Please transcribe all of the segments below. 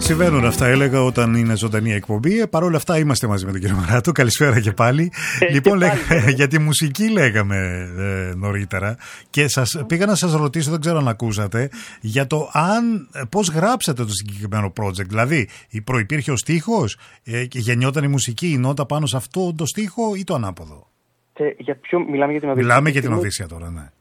Συμβαίνουν αυτά, έλεγα, όταν είναι ζωντανή εκπομπή. Παρ' όλα αυτά είμαστε μαζί με τον κύριο Μαράτου. Καλησπέρα και πάλι. Λοιπόν, για τη μουσική λέγαμε νωρίτερα και πήγα να σας ρωτήσω, δεν ξέρω αν ακούσατε, για το πώς γράψατε το συγκεκριμένο project. Δηλαδή, προϋπήρχε ο στίχος και γεννιόταν η μουσική, η νότα πάνω σε αυτό το στίχο ή το ανάποδο? Για ποιο μιλάμε, για την Οδύσσια? Μιλάμε για την Οδύσσια τώρα, ναι.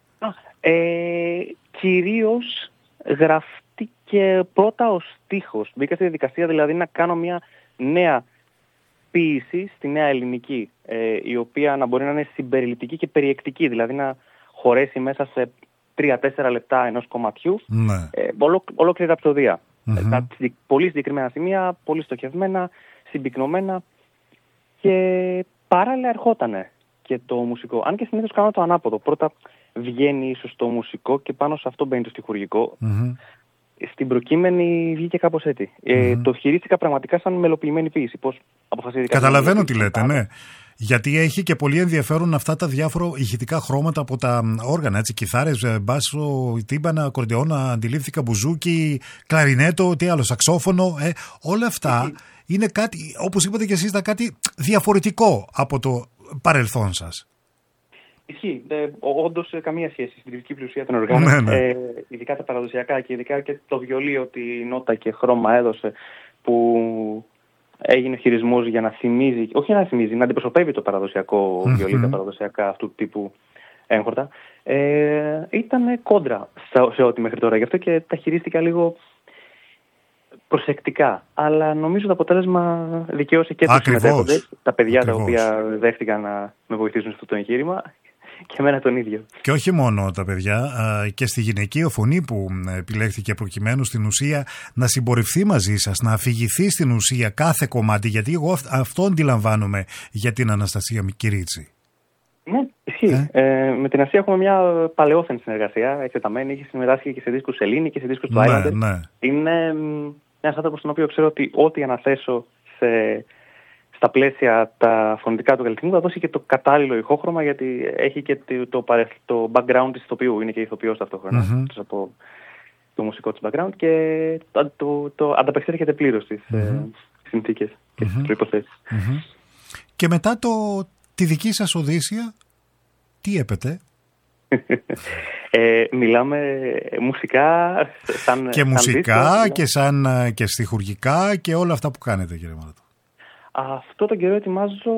Κυρίως γραφτήκε πρώτα ο στίχος. Μπήκα στη διαδικασία δηλαδή να κάνω μια νέα ποίηση στη νέα ελληνική, η οποία να μπορεί να είναι συμπεριληπτική και περιεκτική, δηλαδή να χωρέσει μέσα σε 3-4 λεπτά ενός κομματιού, ναι, ολόκληρη ραψοδία. Τα πολύ συγκεκριμένα σημεία, πολύ στοχευμένα, συμπυκνωμένα, και παράλληλα ερχότανε και το μουσικό. Αν και συνήθως κάνω το ανάποδο. Πρώτα βγαίνει ίσως το μουσικό και πάνω σε αυτό μπαίνει το στιχουργικό. Στην προκείμενη βγήκε κάπως έτσι. Το χειρίστηκα πραγματικά σαν μελοποιημένη ποίηση. Πώς αποφασίστηκα. Καταλαβαίνω τι λέτε, ναι. Γιατί έχει και πολύ ενδιαφέρον αυτά τα διάφορα ηχητικά χρώματα από τα όργανα. Έτσι, κιθάρες, μπάσο, τύμπανα, ακορντεόνα, αντιλήφθηκα, μπουζούκι, κλαρινέτο, τι άλλο, σαξόφωνο. Όλα αυτά είναι κάτι, όπως είπατε και εσείς, κάτι διαφορετικό από το παρελθόν σας. Ισχύει. Όντως καμία σχέση στην τυπική πλουσία των οργάνων. Ναι. Ειδικά τα παραδοσιακά και ειδικά και το βιολί, ότι νότα και χρώμα έδωσε, που έγινε χειρισμός για να θυμίζει, όχι να θυμίζει, να αντιπροσωπεύει το παραδοσιακό βιολί, τα παραδοσιακά αυτού του τύπου έγχορτα. Ήταν κόντρα σε ό,τι μέχρι τώρα. Γι' αυτό και τα χειρίστηκα λίγο προσεκτικά. Αλλά νομίζω το αποτέλεσμα δικαίωσε και τους συμμετέχοντες, τα παιδιά τα οποία δέχτηκαν να με βοηθήσουν σε αυτό το εγχείρημα, και εμένα τον ίδιο. Και όχι μόνο τα παιδιά, και στη γυναικείο φωνή που επιλέχθηκε προκειμένου στην ουσία να συμπορευθεί μαζί σας, να αφηγηθεί στην ουσία κάθε κομμάτι, γιατί εγώ αυτό αντιλαμβάνομαι για την Αναστασία Κυρίτσι. Ναι, ισχύει. Με την Ασία έχουμε μια παλαιόθεν συνεργασία, εκτεταμένη. Έχει συμμετάσχει και σε δίσκους Σελήνη και σε δίσκους του Άιλαντερ. Ναι. Είναι ένας άνθρωπος τον οποίο ξέρω ότι ό,τι αναθέσω στα πλαίσια τα φωνητικά του καλλιτεχνικού θα δώσει και το κατάλληλο ηχόχρωμα, γιατί έχει και το background της ηθοποιού. Είναι και ηθοποιός ταυτόχρονα από το μουσικό της background, και το ανταπεξέρχεται πλήρως στις συνθήκες και στις προϋποθέσεις. Και μετά τη δική σας Οδύσσια, τι έπεται? Μιλάμε μουσικά, και μουσικά και στιχουργικά και όλα αυτά που κάνετε, κύριε Μαράτου. Αυτό τον καιρό ετοιμάζω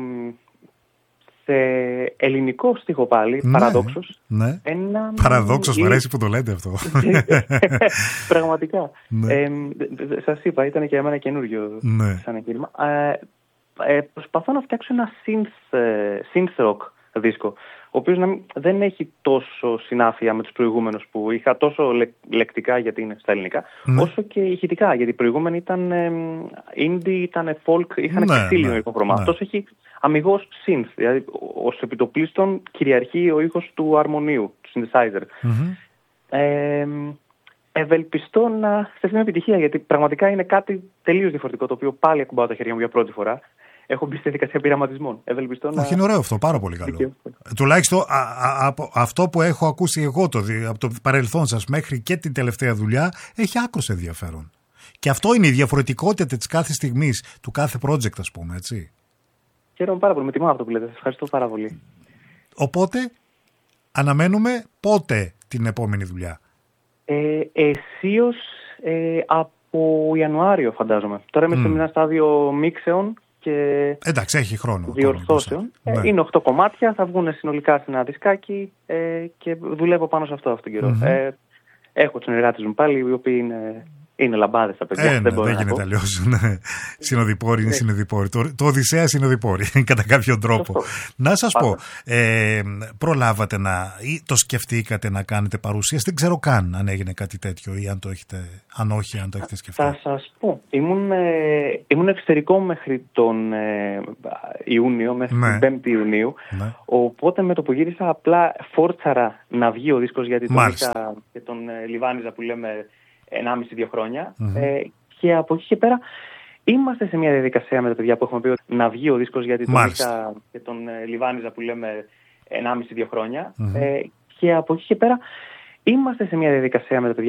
σε ελληνικό στίχο πάλι, παραδόξως. Ναι. Παραδόξως, μου αρέσει που το λέτε αυτό. Πραγματικά. Σας είπα, ήταν και για μένα καινούριο σαν εγχείρημα. Προσπαθώ να φτιάξω ένα synth rock δίσκο, ο οποίος δεν έχει τόσο συνάφεια με τους προηγούμενους που είχα, τόσο λεκτικά γιατί είναι στα ελληνικά, όσο και ηχητικά, γιατί οι προηγούμενοι ήταν indie, ήταν folk, είχαν ξύλινο ηχόχρωμα. Αυτός έχει αμιγώς synth, δηλαδή ως επιτοπλίστων κυριαρχεί ο ήχος του αρμονίου, του synthesizer. Ευελπιστώ να στεφθεί με επιτυχία, γιατί πραγματικά είναι κάτι τελείως διαφορετικό, το οποίο πάλι ακουμπάω τα χέρια μου για πρώτη φορά. Έχω μπει στη διαδικασία πειραματισμών. Ευελπιστώ να. Όχι, είναι ωραίο αυτό, πάρα πολύ καλό. Τουλάχιστον αυτό που έχω ακούσει εγώ από το παρελθόν σας μέχρι και την τελευταία δουλειά έχει άκρος ενδιαφέρον. Και αυτό είναι η διαφορετικότητα της κάθε στιγμής, του κάθε project, ας πούμε, έτσι. Χαίρομαι πάρα πολύ. Με τιμά αυτό που λέτε. Σας ευχαριστώ πάρα πολύ. Οπότε, αναμένουμε πότε την επόμενη δουλειά? Αισίως από Ιανουάριο, φαντάζομαι. Τώρα είμαι σε ένα στάδιο μίξεων και εντάξει, έχει χρόνο διορθώσεων. Είναι 8 κομμάτια, θα βγουν συνολικά σε ένα δισκάκι, και δουλεύω πάνω σε αυτό τον καιρό. Έχω τους συνεργάτες μου πάλι, οι οποίοι είναι λαμπάδες τα παιδιά. Δεν γίνεται αλλιώς. Συνοδοιπόροι είναι συνοδοιπόροι. Το Οδυσσέα συνοδοιπόροι, κατά κάποιον τρόπο. Να σας πω, προλάβατε ή το σκεφτήκατε να κάνετε παρουσίαση? Δεν ξέρω καν αν έγινε κάτι τέτοιο ή αν το έχετε σκεφτεί. Θα σας πω. Ήμουν εξωτερικό μέχρι τον Ιούνιο, μέχρι την 5η Ιουνίου. Οπότε με το που γύρισα απλά φόρτσαρα να βγει ο δίσκος, γιατί τον είχα και τον λιβάνιζα που λέμε 1,5-2 χρόνια. Και από εκεί και πέρα είμαστε σε μια διαδικασία με τα παιδιά που έχουμε πει να βγει ο δίσκος, γιατί τον είχα και τον λιβάνιζα που λέμε 1,5-2 χρόνια. Και από εκεί και πέρα είμαστε σε μια διαδικασία με τα παιδιά